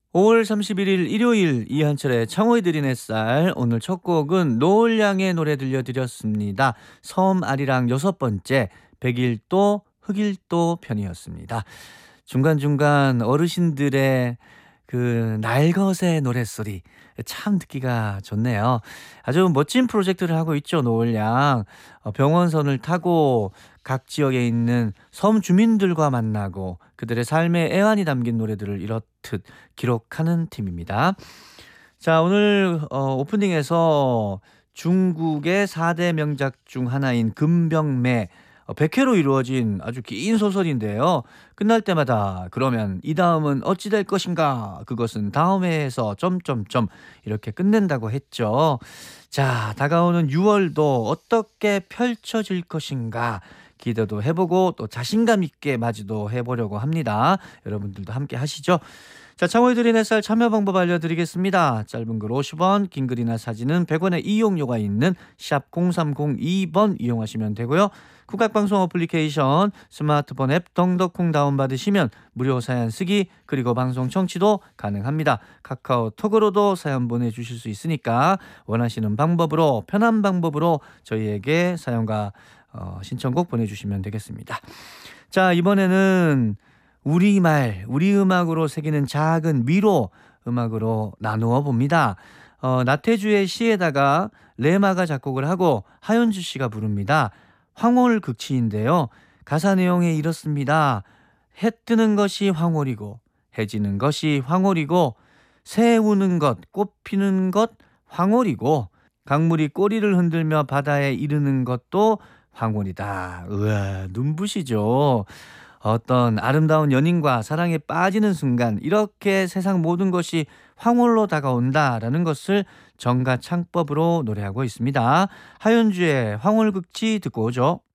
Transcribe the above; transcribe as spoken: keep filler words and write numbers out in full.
오월 삼십일일 일요일 이한철의 창호의 들인 햇살. 오늘 첫 곡은 노을양의 노래 들려드렸습니다. 섬 아리랑 여섯 번째 백일도 흑일도 편이었습니다. 중간중간 어르신들의 그 날것의 노랫소리 참 듣기가 좋네요. 아주 멋진 프로젝트를 하고 있죠, 노을양. 어, 병원선을 타고 각 지역에 있는 섬 주민들과 만나고 그들의 삶의 애환이 담긴 노래들을 이렇듯 기록하는 팀입니다. 자, 오늘 어, 오프닝에서 중국의 사 대 명작 중 하나인 금병매 어, 백 회로 이루어진 아주 긴 소설인데요. 끝날 때마다 그러면 이 다음은 어찌 될 것인가? 그것은 다음 회에서 점점점 이렇게 끝낸다고 했죠. 자, 다가오는 유월도 어떻게 펼쳐질 것인가? 기대도 해보고 또 자신감 있게 맞이도 해보려고 합니다. 여러분들도 함께 하시죠. 자, 창호의 들인 햇살 참여 방법 알려드리겠습니다. 짧은 글 오십 원, 긴 글이나 사진은 백 원의 이용료가 있는 샵 공삼공이 번 이용하시면 되고요. 국악방송 어플리케이션, 스마트폰 앱 덩덕콩 다운받으시면 무료 사연 쓰기 그리고 방송 청취도 가능합니다. 카카오톡으로도 사연 보내주실 수 있으니까 원하시는 방법으로 편한 방법으로 저희에게 사연과 어, 신청곡 보내주시면 되겠습니다. 자, 이번에는 우리말, 우리 음악으로 새기는 작은 위로 음악으로 나누어 봅니다. 어, 나태주의 시에다가 레마가 작곡을 하고 하윤주 씨가 부릅니다. 황홀극치인데요. 가사 내용에 이렇습니다. 해 뜨는 것이 황홀이고 해 지는 것이 황홀이고 새 우는 것, 꽃 피는 것 황홀이고 강물이 꼬리를 흔들며 바다에 이르는 것도 황홀이다. 우와, 눈부시죠. 어떤 아름다운 연인과 사랑에 빠지는 순간 이렇게 세상 모든 것이 황홀로 다가온다라는 것을 정가 창법으로 노래하고 있습니다. 하윤주의 황홀극치 듣고 오죠.